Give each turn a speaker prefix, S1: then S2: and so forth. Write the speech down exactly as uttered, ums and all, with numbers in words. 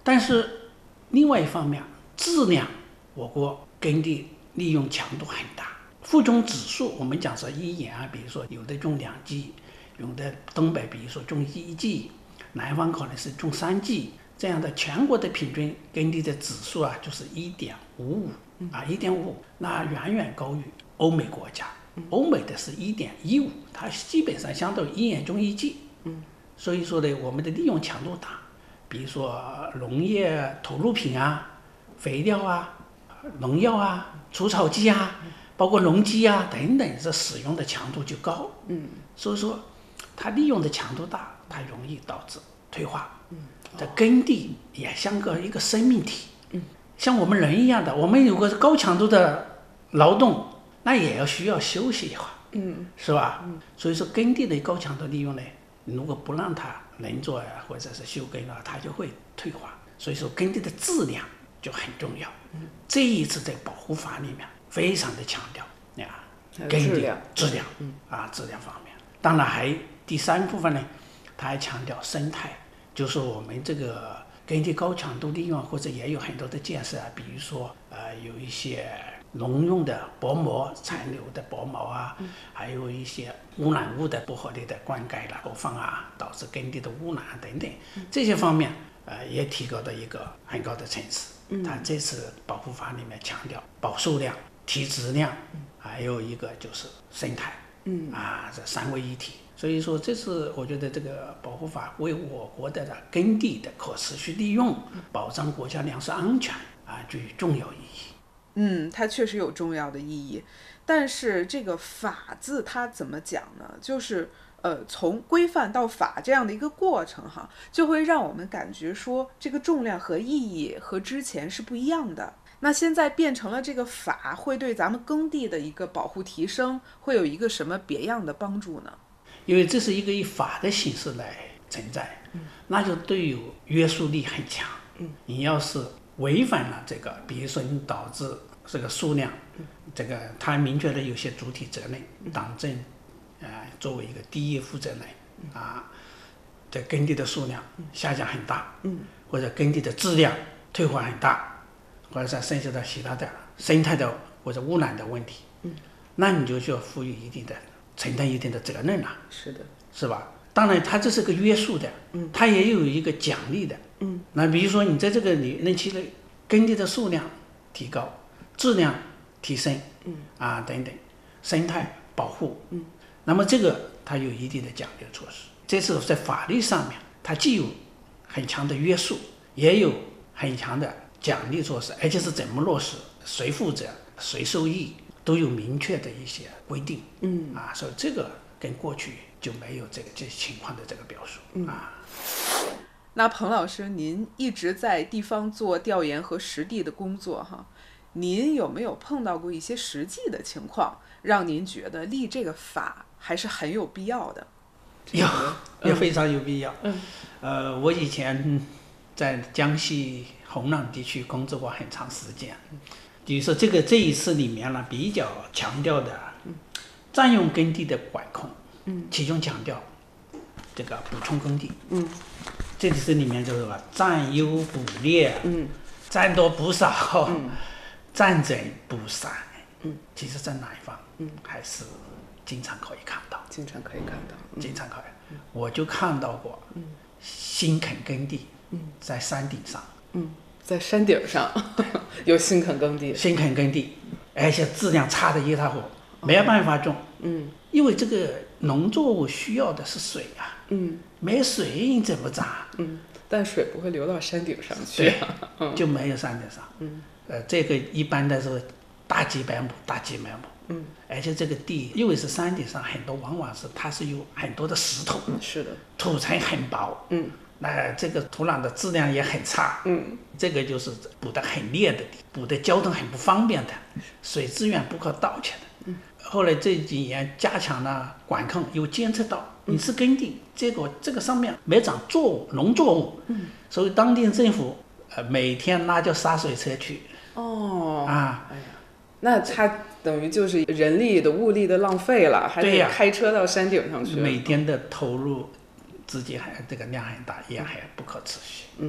S1: 但是另外一方面，质量我国耕地利用强度很大，附种指数我们讲是一年啊，比如说有的种两季，有的东北比如说种一季，南方可能是种三季，这样的全国的平均耕地的指数啊，就是一点五五啊，一点五五，那远远高于欧美国家。欧美的是一点一五，它基本上相当于一年种一季。嗯，所以说呢，我们的利用强度大，比如说农业投入品啊、肥料啊、农药啊、除草剂啊，包括农机啊等等，这使用的强度就高。嗯，所以说它利用的强度大，它容易导致退化。嗯，这耕地也像个一个生命体。嗯，像我们人一样的，我们有个高强度的劳动。那也要需要休息一会儿，嗯，是吧？嗯，所以说耕地的高强度利用呢，如果不让它能做呀，或者是休耕啊，它就会退化。所以说耕地的质量就很重要。嗯，这一次在保护法里面非常的强调啊，耕地质量，质量，嗯啊，质量方面。当然还第三部分呢，它还强调生态，就是我们这个耕地高强度利用，或者也有很多的建设啊，比如说呃有一些。农用的薄膜残留的薄膜啊，嗯、还有一些污染物的不合理的灌溉啦、投放啊，导致耕地的污染等等，嗯、这些方面呃也提高到一个很高的层次。嗯，它这次保护法里面强调保数量、提质量，嗯、还有一个就是生态，嗯啊，这三位一体。所以说，这次我觉得这个保护法为我国的耕地的可持续利用、保障国家粮食安全啊，具有重要意义。
S2: 嗯，它确实有重要的意义，但是这个法字它怎么讲呢？就是呃，从规范到法这样的一个过程哈，就会让我们感觉说这个重量和意义和之前是不一样的。那现在变成了这个法，会对咱们耕地的一个保护提升，会有一个什么别样的帮助呢？
S1: 因为这是一个以法的形式来存在，嗯、那就对有约束力很强。嗯，你要是违反了这个，比如说你导致这个数量，这个它明确的有些主体责任，党政，呃，作为一个第一负责人啊，这耕地的数量下降很大，或者耕地的质量退化很大，或者是涉及到其他的生态的或者污染的问题，那你就需要负有一定的承担一定的责任了。
S2: 是的，
S1: 是吧？当然，它这是个约束的，它也有一个奖励的。嗯，那比如说你在这个理任期内，耕地的数量提高，质量提升，嗯啊等等，生态保护，嗯，那么这个它有一定的奖励措施。这是在法律上面，它既有很强的约束，也有很强的奖励措施，而且是怎么落实、谁负责、谁受益，都有明确的一些规定。嗯啊，所以这个跟过去就没有这个这情况的这个表述、嗯、啊。
S2: 那彭老师，您一直在地方做调研和实地的工作哈，您有没有碰到过一些实际的情况，让您觉得立这个法还是很有必要的？
S1: 有，也非常有必要。嗯，呃，我以前在江西洪朗地区工作过很长时间，比如说这个这一次里面呢，比较强调的占用耕地的管控，嗯，其中强调这个补充耕地，嗯，这里是里面就是说占优补劣，嗯，占多补少，嗯，占整补散，嗯，其实在南方，嗯，还是经常可以看到，
S2: 经常可以看到，
S1: 嗯、经常可以，嗯、我就看到过，嗯，新垦耕地，嗯，在山顶上，
S2: 嗯，在山顶上有新垦耕地，
S1: 新垦耕地，而且质量差的一塌糊涂，没有办法种，嗯，因为这个农作物需要的是水啊，嗯，没水你怎么长？
S2: 嗯，但水不会流到山顶上去、啊，
S1: 对，就没有山顶上，嗯，呃，这个一般的是大几百亩，大几百亩。嗯，而且这个地因为是山顶上，很多往往是它是有很多的石头，
S2: 是的，
S1: 土层很薄，嗯，那这个土壤的质量也很差，嗯，这个就是补得很劣的地，补的交通很不方便的，水资源不可盗窃的。嗯，后来这几年加强了管控，又监测到你是耕地，结果这个上面没长作物，农作物，嗯，所以当地政府呃每天拉叫洒水车去，
S2: 哦，
S1: 啊，
S2: 哎呀。那它等于就是人力的物力的浪费了，还得开车到山顶上去，
S1: 每天的投入资金还这个量很大，也还不可持续。